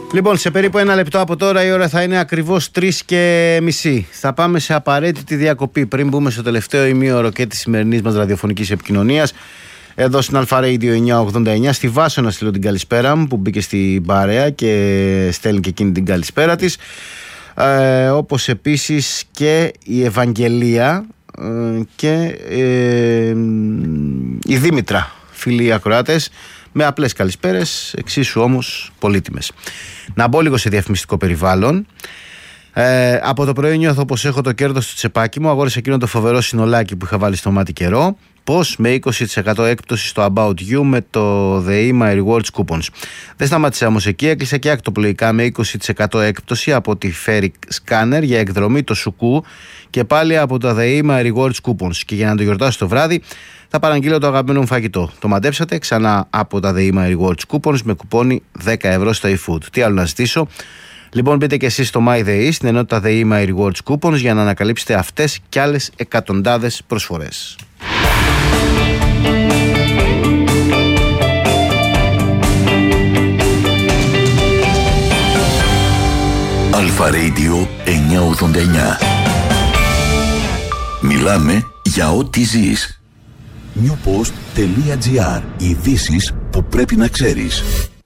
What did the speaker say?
Λοιπόν, σε περίπου 1 λεπτό από τώρα η ώρα θα είναι ακριβώς 3:30. Θα πάμε σε απαραίτητη διακοπή πριν μπούμε στο τελευταίο ημίωρο και της σημερινής μας ραδιοφωνικής επικοινωνίας. Εδώ στην Αλφα Radio 989, στη Βάσο να στείλω την καλησπέρα μου που μπήκε στην παρέα και στέλνει και εκείνη την καλησπέρα της. Όπως επίσης και η Ευαγγελία και η Δήμητρα, φίλοι ακροάτες, με απλές καλησπέρες, εξίσου όμως πολύτιμες. Να μπω λίγο σε διαφημιστικό περιβάλλον. Από το πρωί νιώθω πως έχω το κέρδος του τσεπάκι μου. Αγόρασα εκείνο το φοβερό συνολάκι που είχα βάλει στο μάτι καιρό. Πώς? Με 20% έκπτωση στο About You με το The My Rewards Coupons. Δεν σταμάτησα όμως εκεί, έκλεισα και ακτοπλοϊκά με 20% έκπτωση από τη Ferric Scanner για εκδρομή το Σουκού και πάλι από το The My Rewards Coupons. Και για να το γιορτάσω το βράδυ θα παραγγείλω το αγαπημένο μου φαγητό. Το μαντέψατε, ξανά από τα The My Rewards Coupons με κουπόνι 10€ στο eFood. Τι άλλο να ζητήσω? Λοιπόν, μπείτε και εσείς στο My The στην ενότητα The My Rewards Coupons για να ανακαλύψετε αυτές και άλλες εκατοντάδες προσφορές. Αλφα Radio 989. Μιλάμε για ό,τι ζεις. Newpost.gr. Ειδήσεις που πρέπει να ξέρεις.